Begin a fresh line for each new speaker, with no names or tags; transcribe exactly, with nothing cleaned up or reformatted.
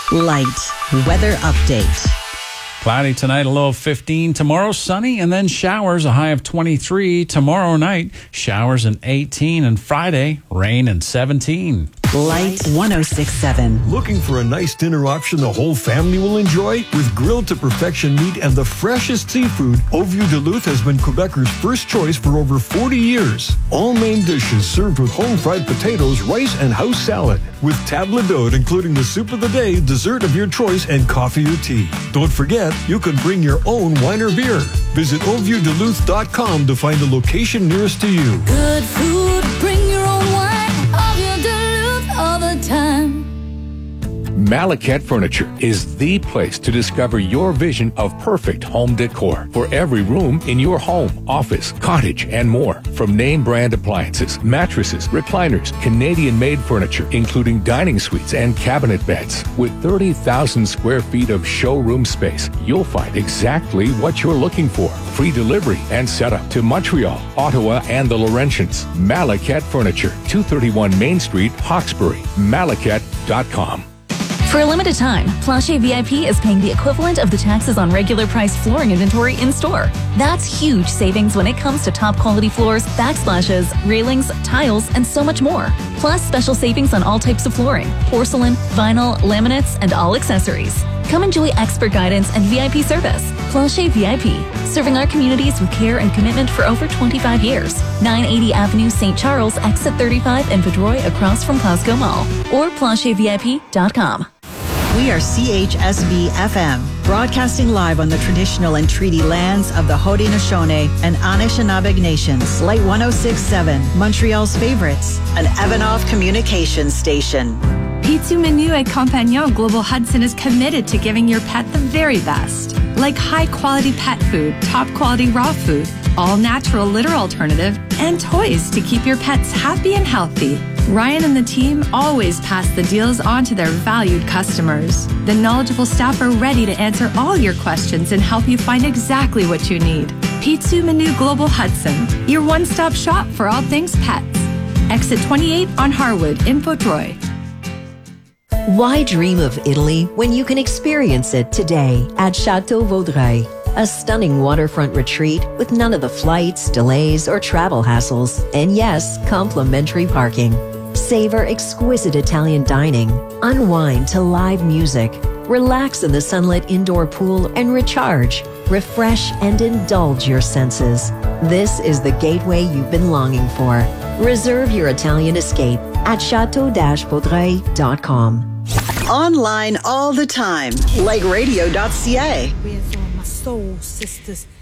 Light weather update.
Cloudy tonight, a low of fifteen. Tomorrow, sunny and then showers, a high of twenty-three. Tomorrow night, showers and eighteen. And Friday, rain and seventeen.
Light one oh six point seven.
Looking for a nice dinner option the whole family will enjoy? With grilled to perfection meat and the freshest seafood, Au Vieux Duluth has been Quebecers' first choice for over forty years. All main dishes served with home-fried potatoes, rice, and house salad. With table d'hôte, including the soup of the day, dessert of your choice, and coffee or tea. Don't forget, you can bring your own wine or beer. Visit au vieux duluth dot com to find the location nearest to you.
Good food, bring your own wine. Au Vieux Duluth all the time.
Malacat Furniture is the place to discover your vision of perfect home decor for every room in your home, office, cottage, and more. From name brand appliances, mattresses, recliners, Canadian-made furniture, including dining suites and cabinet beds. With thirty thousand square feet of showroom space, you'll find exactly what you're looking for. Free delivery and setup to Montreal, Ottawa, and the Laurentians. Malacat Furniture, two thirty-one Main Street, Hawkesbury. malacat dot com.
For a limited time, Plancher V I P is paying the equivalent of the taxes on regular price flooring inventory in-store. That's huge savings when it comes to top quality floors, backsplashes, railings, tiles, and so much more. Plus special savings on all types of flooring, porcelain, vinyl, laminates, and all accessories. Come enjoy expert guidance and V I P service. Plancher V I P, serving our communities with care and commitment for over twenty-five years. nine eighty Avenue, Saint Charles, exit thirty-five in Vaudreuil, across from Costco Mall. Or plancher v i p dot com.
We are C H S B F M, broadcasting live on the traditional and treaty lands of the Haudenosaunee and Anishinaabe Nations. Light one oh six point seven, Montreal's favorites, an Evanoff communications station.
Pitsu Menu et Compagnon Global Hudson is committed to giving your pet the very best. Like high-quality pet food, top-quality raw food, all-natural litter alternative, and toys to keep your pets happy and healthy. Ryan and the team always pass the deals on to their valued customers. The knowledgeable staff are ready to answer all your questions and help you find exactly what you need. Pitsu Menu Global Hudson, your one-stop shop for all things pets. Exit twenty-eight on Harwood in Vaudreuil.
Why dream of Italy when you can experience it today at Chateau Vaudreuil? A stunning waterfront retreat with none of the flights, delays, or travel hassles. And yes, complimentary parking. Savor exquisite Italian dining. Unwind to live music. Relax in the sunlit indoor pool and recharge. Refresh and indulge your senses. This is the gateway you've been longing for. Reserve your Italian escape at chateau dash vaudreuil dot com.
Online all the time, like radio dot c a.
Where's all my soul sisters?